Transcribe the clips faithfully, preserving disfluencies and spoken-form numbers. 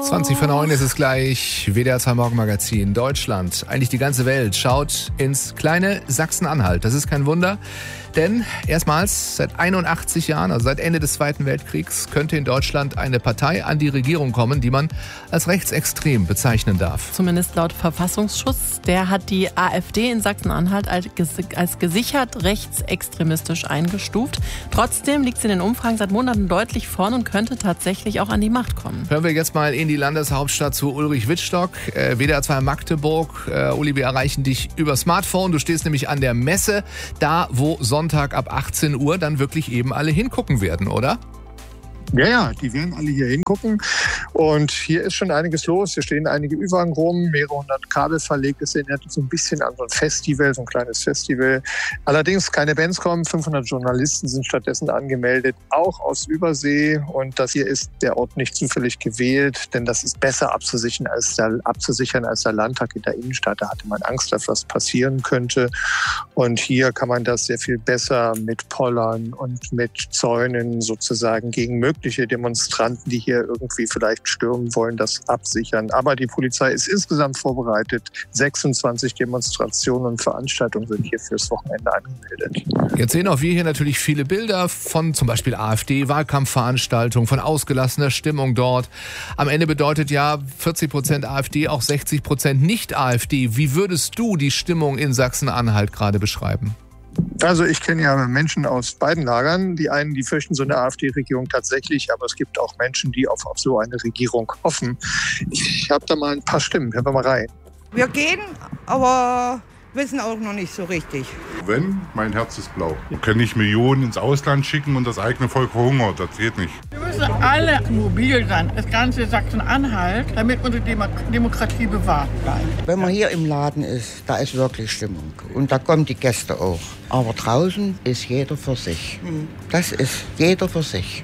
zwanzig vor neun ist es gleich. W D R zwei Morgenmagazin. Deutschland, eigentlich die ganze Welt, schaut ins kleine Sachsen-Anhalt. Das ist kein Wunder, denn erstmals seit einundachtzig Jahren, also seit Ende des Zweiten Weltkriegs, könnte in Deutschland eine Partei an die Regierung kommen, die man als rechtsextrem bezeichnen darf. Zumindest laut Verfassungsschutz. Der hat die AfD in Sachsen-Anhalt als, als gesichert rechtsextremistisch eingestuft. Trotzdem liegt sie in den Umfragen seit Monaten deutlich vorn und könnte tatsächlich auch an die Macht kommen. Hören wir jetzt mal in die Landeshauptstadt zu Ulrich Wittstock, äh, W D R zwei Magdeburg. Äh, Uli, wir erreichen dich über Smartphone. Du stehst nämlich an der Messe, da wo Sonntag ab achtzehn Uhr dann wirklich eben alle hingucken werden, oder? Ja, ja, die werden alle hier hingucken. Und hier ist schon einiges los. Hier stehen einige Ü-Wagen rum, mehrere hundert Kabel verlegt. Es erinnert so ein bisschen an so ein Festival, so ein kleines Festival. Allerdings keine Bands kommen. fünfhundert Journalisten sind stattdessen angemeldet, auch aus Übersee. Und das hier ist der Ort nicht zufällig gewählt, denn das ist besser abzusichern als der, abzusichern als der Landtag in der Innenstadt. Da hatte man Angst, dass was passieren könnte. Und hier kann man das sehr viel besser mit Pollern und mit Zäunen sozusagen gegen mögliche Demonstranten, die hier irgendwie vielleicht stürmen wollen, das absichern. Aber die Polizei ist insgesamt vorbereitet. sechsundzwanzig Demonstrationen und Veranstaltungen sind hier fürs Wochenende angemeldet. Jetzt sehen auch wir hier natürlich viele Bilder von zum Beispiel AfD-Wahlkampfveranstaltungen, von ausgelassener Stimmung dort. Am Ende bedeutet ja vierzig Prozent AfD, auch sechzig Prozent Nicht-AfD. Wie würdest du die Stimmung in Sachsen-Anhalt gerade beschreiben? Also ich kenne ja Menschen aus beiden Lagern. Die einen, die fürchten so eine AfD-Regierung tatsächlich, aber es gibt auch Menschen, die auf, auf so eine Regierung hoffen. Ich habe da mal ein paar Stimmen. Hören wir mal rein. Wir gehen, aber wissen auch noch nicht so richtig. Wenn, mein Herz ist blau. Wir können nicht Millionen ins Ausland schicken und das eigene Volk verhungert. Das geht nicht. Wir müssen alle mobil sein, das ganze Sachsen-Anhalt, damit unsere Demokratie bewahrt bleibt. Wenn man hier im Laden ist, da ist wirklich Stimmung. Und da kommen die Gäste auch. Aber draußen ist jeder für sich. Das ist jeder für sich.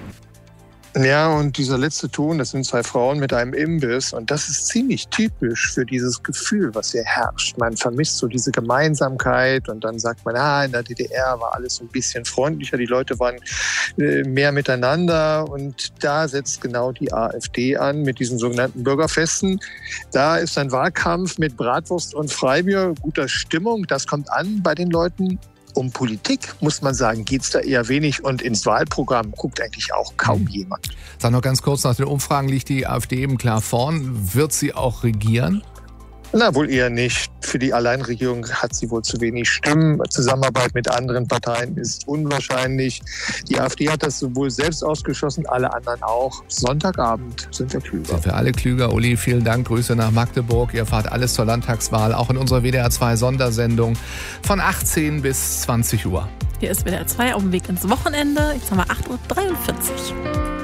Ja, und dieser letzte Ton, das sind zwei Frauen mit einem Imbiss. Und das ist ziemlich typisch für dieses Gefühl, was hier herrscht. Man vermisst so diese Gemeinsamkeit und dann sagt man, ah, in der D D R war alles so ein bisschen freundlicher, die Leute waren äh, mehr miteinander. Und da setzt genau die AfD an mit diesen sogenannten Bürgerfesten. Da ist ein Wahlkampf mit Bratwurst und Freibier, guter Stimmung. Das kommt an bei den Leuten. Um Politik, muss man sagen, geht es da eher wenig und ins Wahlprogramm guckt eigentlich auch kaum jemand. Sag noch ganz kurz, nach den Umfragen liegt die AfD eben klar vorn. Wird sie auch regieren? Na, wohl eher nicht. Für die Alleinregierung hat sie wohl zu wenig Stimmen. Zusammenarbeit mit anderen Parteien ist unwahrscheinlich. Die AfD hat das sowohl selbst ausgeschlossen, alle anderen auch. Sonntagabend sind wir klüger. Sind wir alle klüger. Uli, vielen Dank. Grüße nach Magdeburg. Ihr erfahrt alles zur Landtagswahl, auch in unserer W D R zwei Sondersendung von achtzehn bis zwanzig Uhr. Hier ist W D R zwei auf dem Weg ins Wochenende. Jetzt haben wir acht Uhr dreiundvierzig.